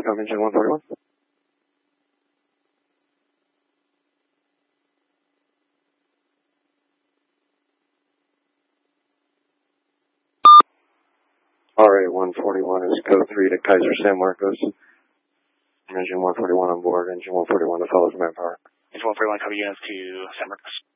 Takeoff engine 141. RA 141 is code 3 to Kaiser San Marcos. Engine 141 on board, engine 141 to follow command power. Engine 141 copy units to San Marcos.